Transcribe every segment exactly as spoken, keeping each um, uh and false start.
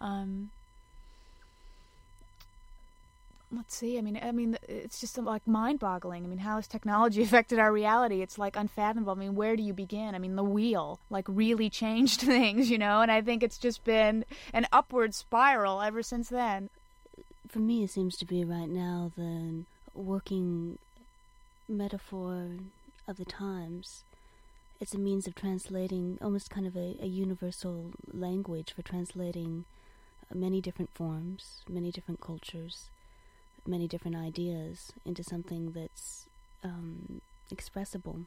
Um, let's see. I mean, I mean, it's just like mind-boggling. I mean, how has technology affected our reality? It's like unfathomable. I mean, where do you begin? I mean, the wheel like really changed things, you know. And I think it's just been an upward spiral ever since then. For me, it seems to be right now the working metaphor of the times. It's a means of translating, almost kind of a, a universal language for translating many different forms, many different cultures, many different ideas into something that's um, expressible.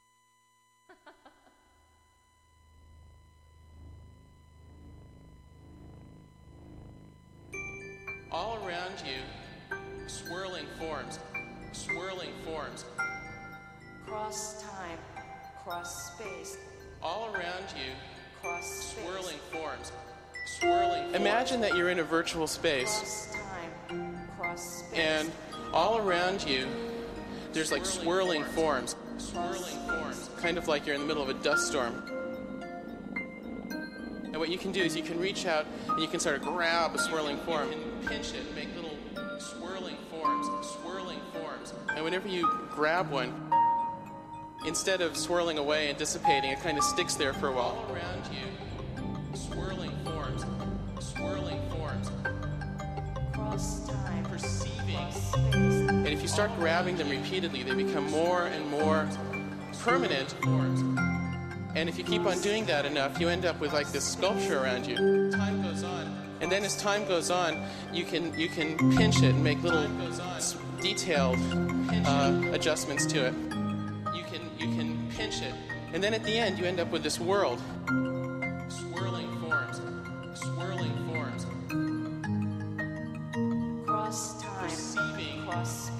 All around you, swirling forms, swirling forms. Cross time, cross space. All around you, cross space. Swirling forms, swirling forms. Imagine that you're in a virtual space. Cross time, cross space. And all around you, there's like swirling forms, swirling forms, kind of like you're in the middle of a dust storm. And what you can do is you can reach out and you can sort of grab a swirling form. You can pinch it and make little swirling forms, swirling forms. And whenever you grab one, instead of swirling away and dissipating, it kind of sticks there for a while. All around you, swirling forms, swirling forms. Cross time, perceiving. Cross space. And if you start grabbing them repeatedly, they become more and more permanent forms. And if you keep on doing that enough, you end up with like this sculpture around you. Time goes on. And then as time goes on, you can you can pinch it and make little detailed uh, adjustments to it. You can you can pinch it. And then at the end, you end up with this world. Swirling forms. Swirling forms. Cross time. Perceiving. Cross